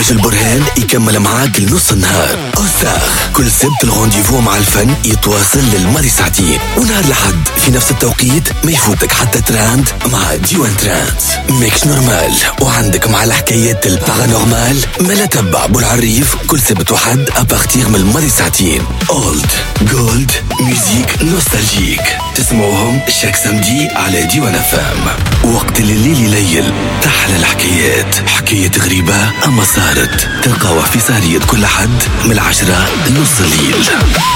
برنامج البرهان يكمل معاك لنص النهار. أوساخ كل سبت الرونديفو مع الفن يتواصل للماضي ساعتين، ونهار لحد في نفس التوقيت ما يفوتك حتى تراند مع ديوان تراند. ميكس نورمال وعندك مع الحكايات البارانورمال ملا تبع بالعريف كل سبت وحد أبارتيغ من الماضي ساعتين. أولد جولد ميوزيك نوستالجيك تسمعوهم شاك سمدي على ديوان فام. وقت الليل يليل تحلى الحكايات، حكاية غريبة أما صارت تلقاوها في سهرية كل حد من 10 لنص الليل.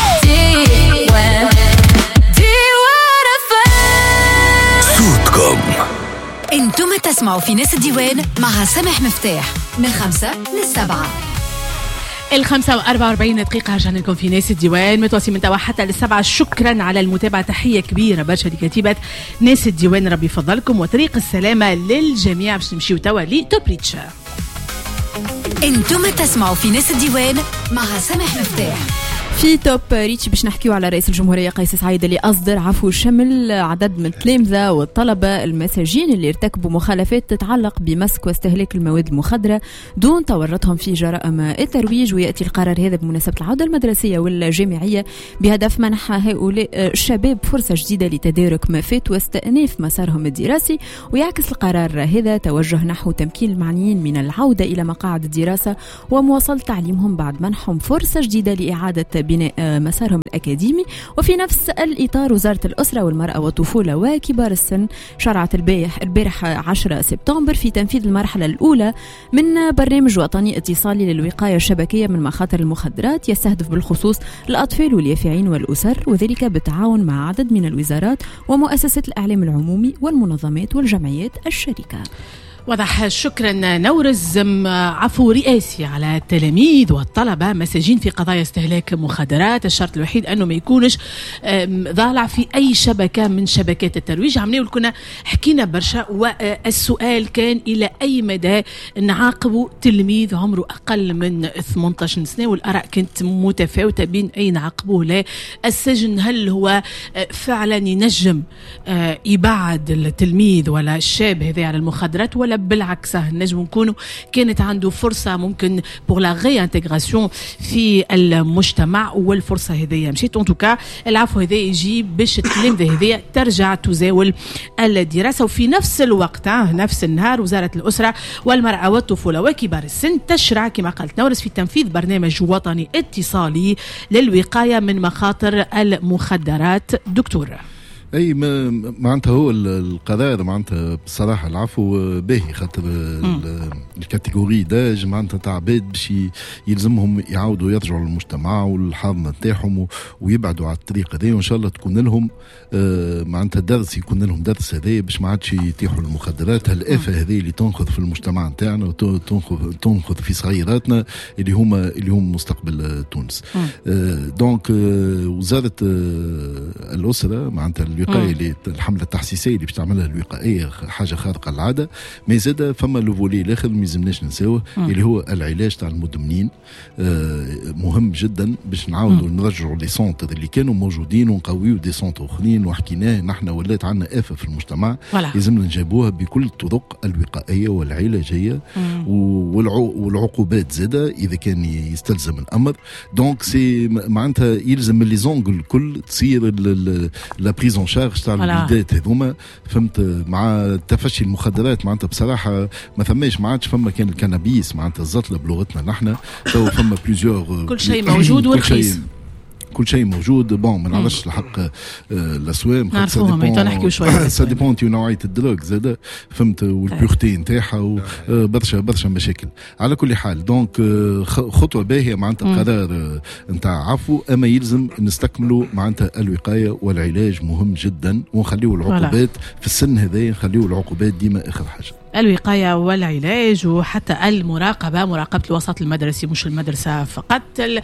صوتكم انتم تسمعوا في ناس الديوان مع سامح مفتاح من 5 ل7. 5:44 دقيقة رجعنا لكم في ناس الديوان متواصلين من توا حتى ل7. شكرا على المتابعة، تحية كبيرة برشا لكتيبة ناس الديوان، ربي يفضلكم وطريق السلامة للجميع. باش نمشيو توا لتوب ريتش. انتم تسمعوا في ناس الديوان مع سامح مفتاح. في توب ريتش باش نحكيو على رئيس الجمهورية قيس سعيد اللي أصدر عفو شمل عدد من التلامذة والطلبة المساجين اللي ارتكبوا مخالفات تتعلق بمسك واستهلاك المواد المخدرة دون تورطهم في جرائم الترويج. ويأتي القرار هذا بمناسبة العودة المدرسية والجامعية بهدف منح هؤلاء الشباب فرصة جديدة لتدارك ما فات واستئناف مسارهم الدراسي. ويعكس القرار هذا توجه نحو تمكين المعنيين من العودة إلى مقاعد الدراسة ومواصلة تعليمهم بعد منحهم فرصة جديدة لإعادة بناء مسارهم الأكاديمي. وفي نفس الإطار وزارة الأسرة والمرأة والطفولة وكبار السن شرعت البارح 10 سبتمبر في تنفيذ المرحلة الأولى من برنامج وطني اتصالي للوقاية الشبكية من مخاطر المخدرات يستهدف بالخصوص الأطفال واليافعين والأسر، وذلك بالتعاون مع عدد من الوزارات ومؤسسات الإعلام العمومي والمنظمات والجمعيات الشركة. واضح. شكرا نورز. عفو رئاسي على التلاميذ والطلبة مساجين في قضايا استهلاك مخدرات. الشرط الوحيد أنه ما يكونش ضالع في أي شبكة من شبكات الترويج. عمليه كنا حكينا برشا، والسؤال كان إلى أي مدى نعاقبوا تلميذ عمره أقل من 18 سنة، والآراء كانت متفاوتة بين أي نعاقبوه. لا السجن هل هو فعلا ينجم يبعد التلميذ ولا الشاب هذا على المخدرات، ولا بالعكس نجم نكونوا كانت عنده فرصة ممكن بور لا ريانتيغراسيون في المجتمع، والفرصة هذه مشيت. ان توكا العفو هذا يجي باش التلامذة هذه ترجع تزاول الدراسة. وفي نفس الوقت نفس النهار وزارة الأسرة والمرأة والطفولة وكبار السن تشرع كما قالت نورس في تنفيذ برنامج وطني اتصالي للوقاية من مخاطر المخدرات. دكتور اي معناتها هو القرار معناتها بصراحه العفو باهي، خاطر الكاتيجوري داج معناتها تاع عباد باش يلزمهم يعاودوا يرجعوا للمجتمع والحاضنه نتاعهم ويبعدوا على الطريق هذا، وان شاء الله تكون لهم معناتها درس، يكون لهم درس هذا باش ما عادش يتيحوا المخدرات. هالآفة هذه اللي تنخذ في المجتمع نتاعنا وتنخذ في صغيراتنا اللي هم مستقبل تونس. دونك وزاره الاسره معناتها الوقايه اللي الحمله التحسيسيه اللي باش تعملها الوقائيه حاجه خارقه للعاده، ما زاد فما لوفولي الاخر ما يلزمناش نساوه اللي هو العلاج تاع المدمنين. مهم جدا باش نعاودوا نرجعوا لي سونتر اللي كانوا موجودين ونقويوا دي سونتر اخرين، وحكيناه نحن ولات عندنا آفة في المجتمع لازمنا نجابوها بكل الطرق الوقائيه والعلاجيه والعقوبات زاده اذا كان يستلزم الامر. دونك سي معناتها يلزم لي زونغل الكل تصير لا بريزون شارج تاع الوليدات هذوما، فهمت، مع تفشي المخدرات. معناتها بصراحه ما ثماش، ما عادش فما كان الكنابيس معناتها الزطله بلغتنا نحن، تو فما بليزيور كل شيء موجود ورخيص، كل شيء موجود. بون ما نعرفش الحق الاسوام نعرفوهم نحكيو شويه سا ديبون نوعيه الدروغ زاد، فهمت، والبيورتي نتاعها وبرشا مشاكل. على كل حال دونك خطوه باهيه معناتها قرار نتاع عفو، اما يلزم نستكملوا معناتها الوقايه والعلاج مهم جدا، ونخليوا العقوبات في السن هذا، نخليوا العقوبات ديما اخر حاجه. الوقاية والعلاج وحتى المراقبة، مراقبة الوسط المدرسي مش المدرسة فقط،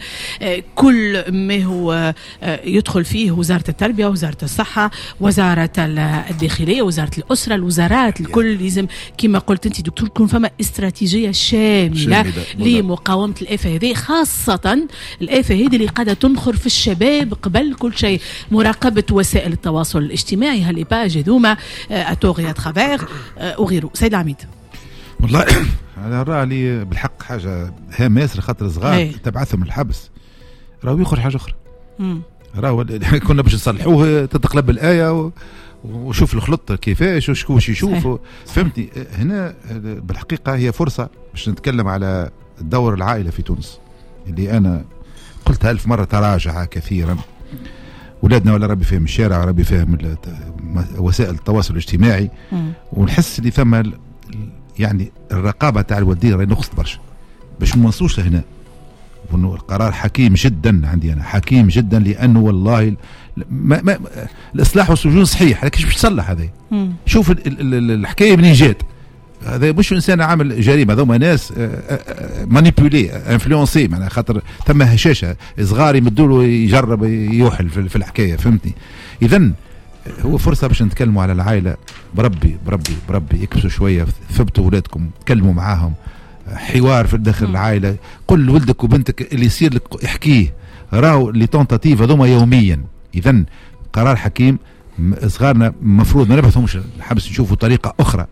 كل ما هو يدخل فيه وزارة التربية، وزارة الصحة، وزارة الداخلية، وزارة الأسرة، الوزارات الكل لازم كما قلت أنت دكتور تكون فما استراتيجية شاملة لمقاومة الآفة هذه، خاصة الآفة هذه اللي قاعدة تنخر في الشباب قبل كل شيء. مراقبة وسائل التواصل الاجتماعي، هالإباج هذوما أتوغي أتخافير وغيره. سيد العميد، والله انا راه بالحق حاجه هامه ياسر، خاطر صغار تبعثهم الحبس راهو يخرج حاجه اخرى. راهو كنا باش نصلحوه تتقلب الايه وشوف الخلط كيفاش وشكوش يشوف. فهمتني؟ هنا بالحقيقه هي فرصه باش نتكلم على دور العائله في تونس اللي انا قلتها 1000 مرة تراجع كثيرا. ولادنا ولا ربي فهم الشارع، ربي فهم وسائل التواصل الاجتماعي، ونحس اللي ثم يعني الرقابة تاع الوالدين راهي نقصت برشا باش ما نوصلوش لهنا. وانه القرار حكيم جدا عندي انا، حكيم جدا، لانه والله ما الاصلاح والسجون صحيح، لكن باش تصلح هذا. شوف الحكايه منين جات. هذا مش انسان عامل جريمه، هذوما ناس مانيبيولي انفلونسي، معناها خاطر ثم هشاشه صغار يمدوا له يجرب يوحل في الحكايه. فهمتني؟ اذا هو فرصه باش نتكلموا على العائله. بربي اكبسوا شويه، ثبتوا اولادكم، تكلموا معاهم، حوار في داخل العائله. قل لولدك وبنتك اللي يصير لك احكيه، راهو لي تونتاتيف هذوما يوميا. اذا قرار حكيم. صغارنا المفروض ما نبعثهمش الحبس، نشوفوا طريقه اخرى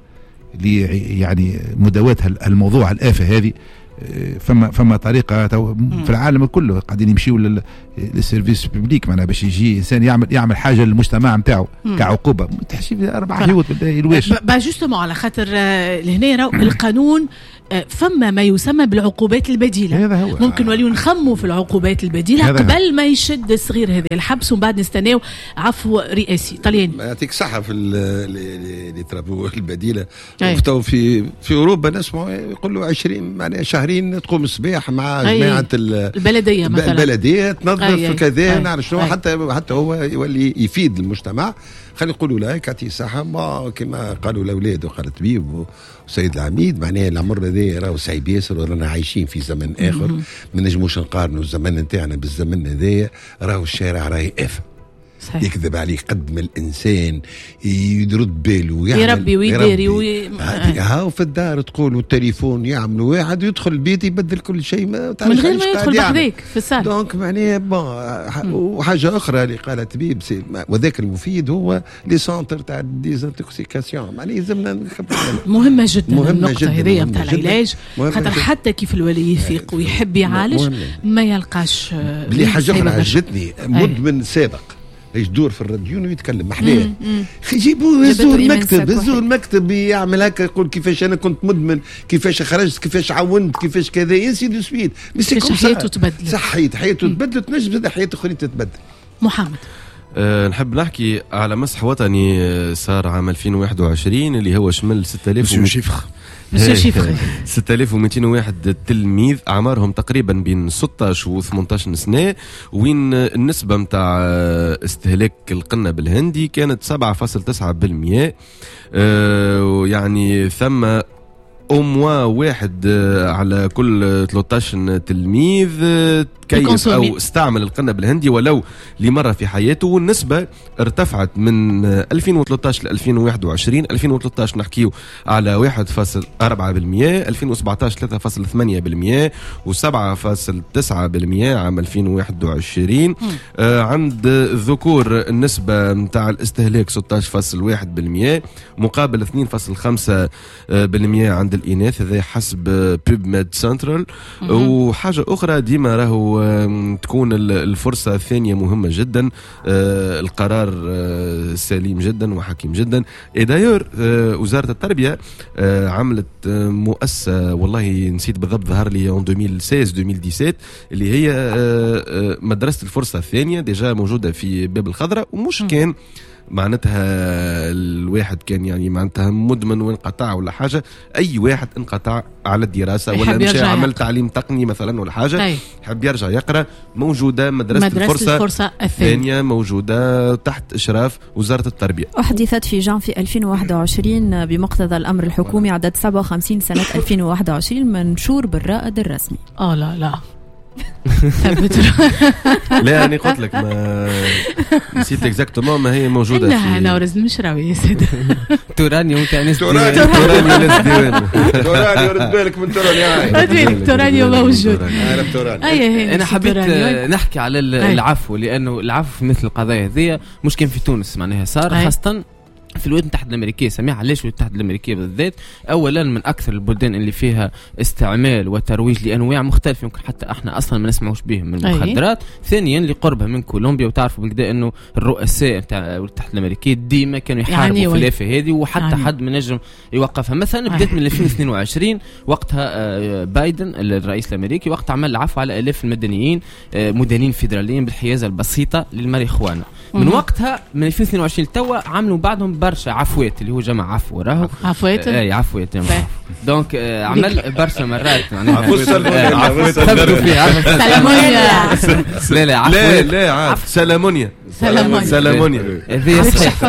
يعني مداواة الموضوع الآفة هذه. فما طريقة في العالم كله قاعدين يمشيوا للسيرفيس ببليك، معناها باش يجي إنسان يعمل حاجة للمجتمع نتاعو كعقوبة. تحشي 4 حيوط بالواش. جوستومون على خاطر لهنا القانون فما ما يسمى بالعقوبات البديلة. ممكن وليو نخموا في العقوبات البديلة قبل ما يشد الصغير هذا الحبس، ومن بعد نستناو عفو رئاسي. طلياني يعطيك صحة في اللي ترابو البديلة. وفتو في أوروبا نسمعوا يقولوا 20 معناها شهرين تقوم الصباح مع جماعة البلدية مثلا، البلدية تنظف كذا، نعرف شنو، حتى هو يولي يفيد المجتمع. خلينا نقولوا لا يعطيه الصحة. ما كما قالوا الأولاد وقال الطبيب وسيد العميد، معناها العمر هذا راهو صعيب ياسر، ورانا عايشين في زمن آخر. ما نجموش نقارنوا الزمن نتاعنا بالزمن هذايا. راهو الشارع راهي آفة، يكذب عليه قد ما الانسان يرد باله يربي ويداري هاو في الدار تقول والتليفون يعملوا واحد يدخل البيت يبدل كل شيء من غير ما يدخل بحذاك في الصالة. دونك معناها وحاجه اخرى اللي قالت طبيب وذاك المفيد هو لي سونتر تاع ديزانتوكسيكاسيون. معناها لازمنا مهمه جدا النقطه هذه نتاع العلاج، خاطر حتى كيف الولي يفيق ويحب يعالج ما يلقاش. بلي حاجه اخرى عجبتني، مدمن سابق يدور في الراديو ويتكلم محلاه. يجيبوه يهزوه المكتب يعمل هكا، يقول كيفاش انا كنت مدمن، كيفاش خرجت، كيفاش عاونت، كيفاش كذا، ينسي دو سويت. حياته تبدلت، صح، حياته تبدلت، تنجم زاد حياة اخرين تتبدل. محمد نحب نحكي على مسح وطني صار عام 2021 اللي هو شمل 6201 تلميذ أعمارهم تقريبا بين 16 و 18 سنة، وين النسبة متاع استهلاك القنة بالهندي كانت 7.9%. يعني ثم أموا واحد على كل 13 تلميذ كيف أو استعمل القنة بالهندي ولو لمرة في حياته. والنسبة ارتفعت من 2013 ل 2021. 2013 نحكيو على 1.4%، 2017 3.8%، و7.9% عام 2021. عند الذكور النسبة متاع الاستهلاك 16.1% مقابل 2.5% عند الإناث. هذا حسب بيب ميد سنترال. وحاجة أخرى ديما راهو تكون الفرصة الثانية مهمة جدا. القرار سليم جدا وحكيم جدا. دايور وزارة التربية عملت مؤسسة، والله نسيت بالضبط، ظهر لي 2016-2017 اللي هي مدرسة الفرصة الثانية، ديجا موجودة في باب الخضراء. ومش كان معناتها الواحد كان يعني معناتها مدمن وانقطع ولا حاجة، أي واحد انقطع على الدراسة ولا مشى عمل تعليم تقني مثلا ولا حاجة حب يرجع يقرأ، موجودة مدرسة الفرصة الثانية موجودة تحت إشراف وزارة التربية. أحدثت في جانفي 2021 بمقتضى الأمر الحكومي عدد 57 سنة 2021 منشور بالرائد الرسمي. لا لا يعني قلت لك ما نسيت اكزاكتومون، ما هي موجوده انها نورز المشراوي يا سيدي. توراني وانت توراني ورد بالك من توراني، رد بالك توراني موجود. انا حبيت نحكي على العفو، لانه العفو في مثل القضايا هذه مش كان في تونس معناها صار خاصه في الولايات المتحدة الأمريكية. سميها علاش الولايات المتحدة الأمريكية بالذات؟ أولا من أكثر البلدان اللي فيها استعمال وترويج لأنواع مختلفة يمكن حتى احنا أصلا ما نسمعوش بهم من المخدرات. ثانيا لقربها من كولومبيا، وتعرفوا بالكدا أنه الرؤساء نتاع الولايات المتحدة الأمريكية ديما كانوا يحاربوا في الخلافة هذه، وحتى حد من نجم يوقفها. مثلا بدات من 2022 وقتها بايدن الرئيس الأمريكي وقت عمل العفو على آلاف المدنيين مدنيين فيدراليين بالحيازة البسيطة للماريخوانا. من وقتها من 2022 توا عملوا بعضهم برشا عفوات، اللي هو جمع عفو راهو عفوات عفوات دونك عمل برشا مرات معناها لا عفو سلامونيا هذه صحيح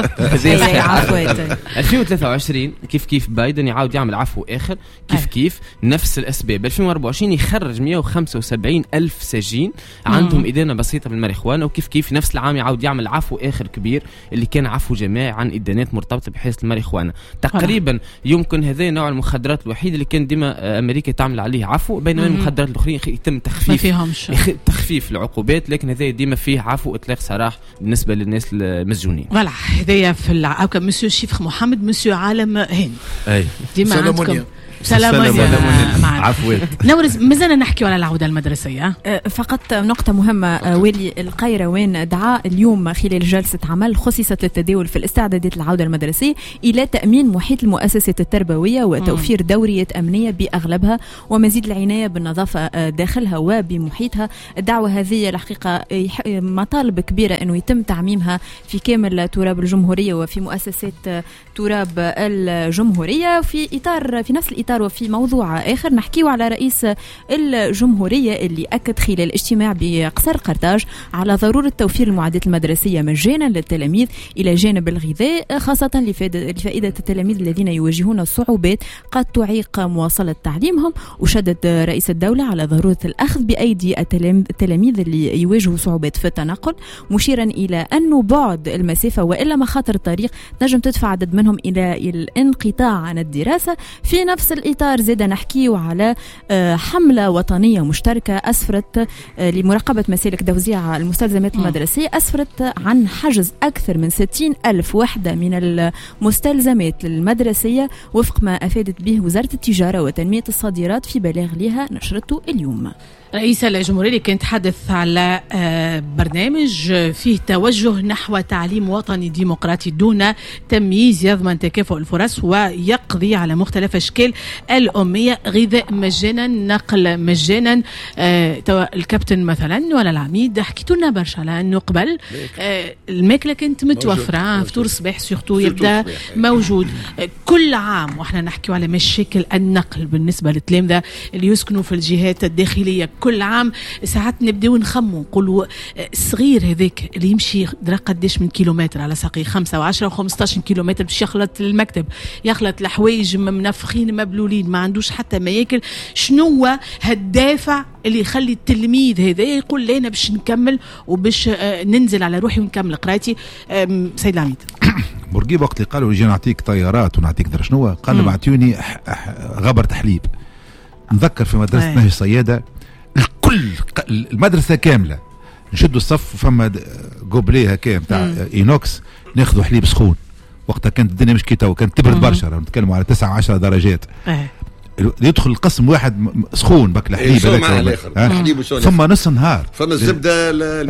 2023 كيف بايدن يعاود يعمل عفو آخر كيف نفس الأسباب. 2024 يخرج 175 ألف سجين عندهم إدانة بسيطة بالماريخوانا، وكيف نفس العام يعاود يعمل عفو آخر كبير اللي كان عفو جماعي عن إدانات مرتبطة بحيث الماريخوانا. تقريبا يمكن هذا نوع المخدرات الوحيد اللي كان ديما أمريكا تعمل عليه عفو، بينما المخدرات الأخرين يتم تخفيف العقوبات، لكن هذا ديما فيه عفو إطلاق سراح بالنسبة للناس المسجونين. فوالا هذايا في العاقة مسيو شيخ محمد مسيو عالم هين ديما عندكم سلام عفوا. نورز مازلنا نحكي على العودة المدرسية. فقط نقطة مهمة، والي القيروان دعا اليوم خلال جلسة عمل خصصت للتداول في الاستعدادات للعودة المدرسية إلى تأمين محيط المؤسسات التربوية وتوفير دوريات أمنية بأغلبها ومزيد العناية بالنظافة داخلها وبمحيطها. الدعوة هذه الحقيقة مطالب كبيرة أنه يتم تعميمها في كامل تراب الجمهورية وفي مؤسسات تراب الجمهورية في نفس الإطار. وفي موضوع آخر نحكيه على رئيس الجمهورية اللي أكد خلال اجتماع بقصر قرطاج على ضرورة توفير المعدات المدرسية مجانا للتلاميذ إلى جانب الغذاء، خاصة لفائدة التلاميذ الذين يواجهون صعوبات قد تعيق مواصلة تعليمهم. وشدد رئيس الدولة على ضرورة الأخذ بأيدي التلاميذ اللي يواجهوا صعوبات في التنقل، مشيرا إلى أنه بعد المسافة وإلا مخاطر الطريق نجم تدفع عدد منهم إلى الانقطاع عن الدراسة. في نفس الإطار زاد نحكيه على حملة وطنية مشتركة أسفرت لمراقبة مسالك توزيع المستلزمات المدرسية، أسفرت عن حجز أكثر من 60 ألف وحدة من المستلزمات المدرسية وفق ما أفادت به وزارة التجارة وتنمية الصادرات في بلاغ لها نشرته اليوم. رئيس الجمهورية كان تحدث على برنامج فيه توجه نحو تعليم وطني ديمقراطي دون تمييز يضمن تكافؤ الفرص ويقضي على مختلف أشكال الأمية، غذاء مجانا، نقل مجانا. الكابتن مثلا ولا العميد حكيتوا لنا برشا على أنه قبل الماكلة كانت متوفرة، فطور الصباح سيغتو يبدأ موجود كل عام. وإحنا نحكي على مشاكل النقل بالنسبة للتلامذة اللي يسكنوا في الجهات الداخلية. كل عام ساعات نبداو نخمو نقولوا الصغير هذاك اللي يمشي درا قداش من كيلومتر على ساقي 5 و10 و15 كيلومتر باش يخلط المكتب، يخلط الحوايج منفخين مبلولين، ما عندوش حتى ما ياكل. شنو هالدافع اللي يخلي التلميذ هذا يقول لي انا باش نكمل وباش ننزل على روحي ونكمل قرايتي؟ سيد العميد بورقيب وقت اللي قالوا يجي نعطيك طيارات ونعطيك درا شنو، قال لهم اعطوني غبر تحليب. نذكر في مدرسة نهج صيادة الكل المدرسة كاملة نشدوا الصف فما قبليه هكا نتاع اينوكس ناخذوا حليب سخون. وقتها كانت الدنيا مش كيتا وكانت تبرد برشا، نتكلموا على 9-10 درجات. يدخل القسم واحد سخون بك الحليب هذاك ثم نص نهار فما الزبده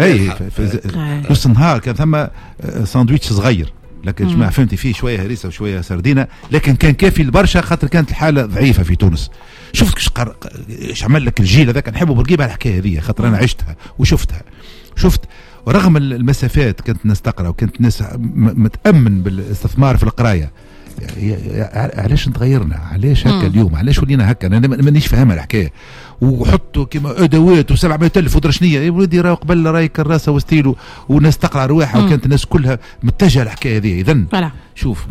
نص نهار كان ثم ساندويتش صغير لكن جماعة فهمتي فيه شوية هريسة وشوية سردينة، لكن كان كافي البرشا خاطر كانت الحالة ضعيفة في تونس. شفت ايش عمل لك الجيل هذاك، نحبوا بنجيبها الحكاية هذه خاطر أنا عشتها وشفتها. شفت ورغم المسافات كانت الناس تقرأ وكانت الناس متأمن بالاستثمار في القراية. علاش نتغيرنا؟ علاش هكا اليوم؟ علاش ولينا هكا؟ انا مانيش فاهمها الحكايه. وحطوا كما ادوات و700,000 ودرشنيه يا ولدي، راه قبل راي كراسه وستيلو وناس تقرا رواحها وكانت الناس كلها متجهه الحكايه هذه. اذا شوف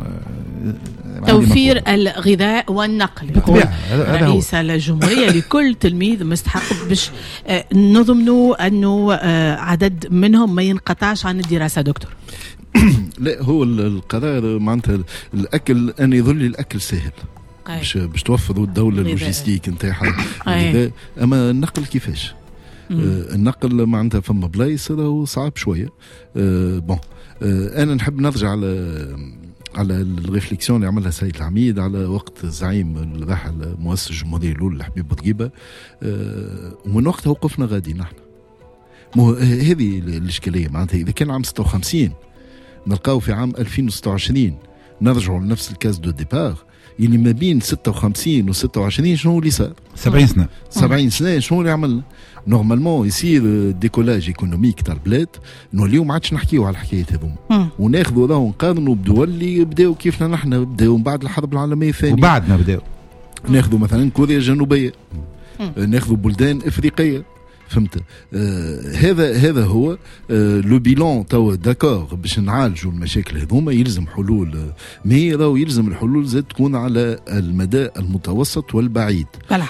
توفير الغذاء والنقل رئيس الجمهوريه لكل تلميذ مستحق باش نضمنوا انه عدد منهم ما ينقطعش عن الدراسه. دكتور لا هو القضايا معناتها الاكل ان يظل الاكل سهل باش توفروا الدوله اللوجستيك نتاعها، اما النقل كيفاش؟ النقل معناتها فما بلايص راهو صعب شويه. بون انا نحب نرجع على على الريفليكسيون اللي عملها سيد العميد على وقت زعيم الراحل مؤسس الجمهورية الأولى الحبيب بورقيبة، ومن وقتها وقفنا غادي نحن. هذه الإشكالية معناتها إذا كان عام 56 نلقاو في عام 2026 نرجعوا لنفس الكاس دو ديبار اللي ما بين 56 و 26 شنو اللي صار؟ 70 سنة 70 سنة شنو اللي عملنا؟ نورمالمون يصير ديكولاج ايكونوميك تاع البلاد، نوليو ما عادش نحكيو على الحكايات هذوما وناخذوا راهو نقارنوا بدول اللي بداو كيفنا نحن، بداو من بعد الحرب العالمية الثانية وبعدنا بداو ناخذوا مثلا كوريا الجنوبية، ناخذوا بلدان افريقية، فهمت؟ هذا هو لو بيلون توا داكور. باش نعالجوا المشاكل هذوما يلزم حلول، مي راهو يلزم الحلول زاد تكون على المدى المتوسط والبعيد،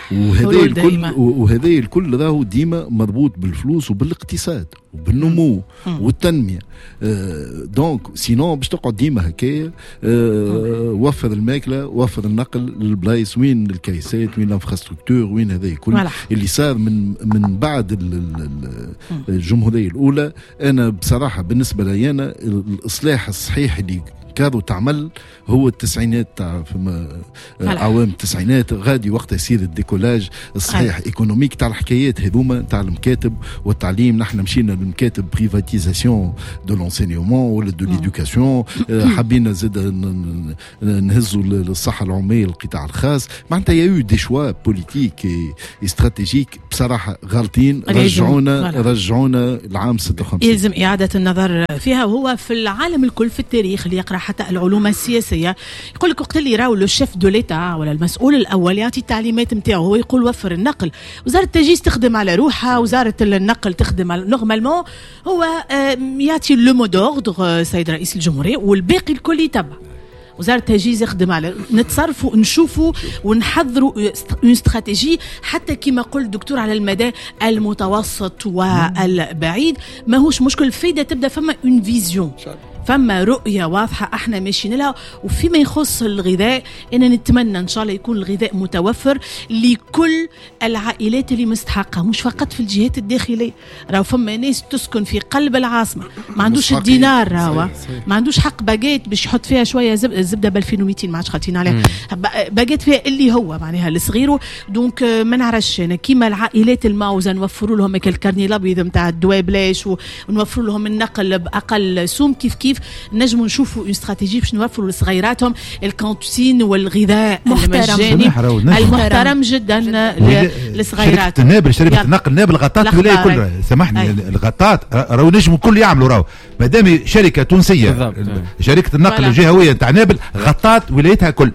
وهذا الكل راهو ديما مربوط بالفلوس وبالاقتصاد وبالنمو والتنميه. دونك سينون باش تقعد ديما هكايا. وفر الماكله، وفر النقل للبلايص وين الكيسات، وين الانفراستركتور، وين هذا الكل اللي صار من بعد الجمهوريه الاولى. انا بصراحه بالنسبه لي انا الاصلاح الصحيح اللي كادوا تعمل هو التسعينات تاع عوام التسعينات، غادي وقت يصير الديكولاج الصحيح ايكونوميك تاع الحكايات هذوما تاع المكاتب والتعليم. نحن مشينا للمكاتب بريفاتيزاسيون دو لونسينيومون ولا دو ليدوكاسيون، حبينا زاد نهزوا للصحه العموميه القطاع الخاص. معناتها يا يو دي شوا بوليتيك استراتيجيك بصراحه غالطين، رجعونا العام 56. يلزم اعاده النظر فيها. وهو في العالم الكل في التاريخ اللي يقرا حتى العلوم السياسيه يقول لك وقت اللي راهو لو شيف دو ليتا ولا المسؤول الاول يعطي التعليمات نتاعو، هو يقول وفر النقل، وزاره التجهيز تخدم على روحها، وزاره النقل تخدم على نورمالمون، هو يعطي لو مو دوردر سيد رئيس الجمهوريه والباقي الكل يتبع. وزارة التجهيز يخدم على نتصرفوا نشوفوا ونحضروا اون استراتيجي حتى كما قلت دكتور على المدى المتوسط والبعيد. ماهوش مشكل الفايدة تبدأ فما اون فيزيون، فما رؤية واضحة احنا ماشيين لها. وفيما يخص الغذاء انا نتمنى ان شاء الله يكون الغذاء متوفر لكل العائلات اللي مستحقة، مش فقط في الجهات الداخلية. راهو فما ناس تسكن في قلب العاصمة ما عندوش الدينار، راهو ما عندوش حق باجيت باش يحط فيها شوية زبدة ب 2200 ما عادش خاطين عليها، باجيت فيها اللي هو معناها لصغيره. دونك ما نعرفش انا كيما العائلات المعوزة نوفروا لهم الكارني الابيض نتاع الدواء بلاش، ونوفروا لهم النقل باقل سوم، كيف نجموا نشوفوا استراتيجيه باش نوفروا لصغيراتهم الكانتين والغذاء المجاني المحترم جدا للصغيرات. شركه النقل نابل غطات الولايه كلها، سامحني الغطات راهو نجموا الكل يعملوا، راهو مادام شركه تونسيه شركه النقل الجهويه نتاع نابل غطات ولايتها كل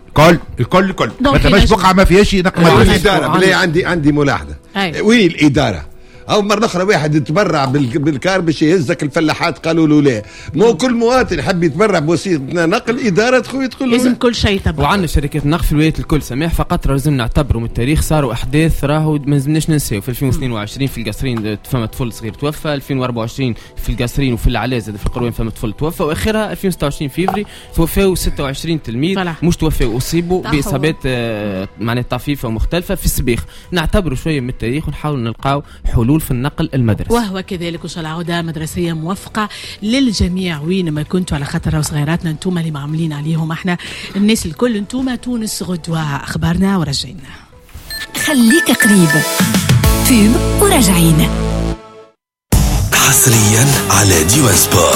ما ثماش بقعه ما فيهاش نقل. الاداره عندي ملاحظه، وين الاداره؟ أو مرة أخرى واحد يتبرع بالكار باش يهزك الفلاحات، قالوا له لا، مو كل مواطن يحب يتبرع بوسيلة نقل إدارة تقول لازم كل شيء تبع. وعندنا شركات نقل في الولايات الكل سماح، فقط لازم نعتبروا من التاريخ صاروا أحداث راهو ما لازمناش ننساو. في 2022 في القصرين فما طفل صغير توفى، 2024 في القصرين وفي العلازة في القروين فما طفل توفى، وآخرها 2026 فيفري توفاو 26 تلميذ مش توفاو أصيبوا بإصابات معناها طفيفة ومختلفة في السبيخ. نعتبروا شوية من التاريخ ونحاول نلقاو حلول في النقل المدرسي. وهو كذلك وصل عودة مدرسية موفقة للجميع وين ما كنتوا، على خاطر صغيراتنا انتم اللي معاملين عليهم احنا الناس الكل. انتم تونس غدوة، اخبارنا ورجعنا. خليك قريب فيلم وراجعين حصريا على ديوان سبور.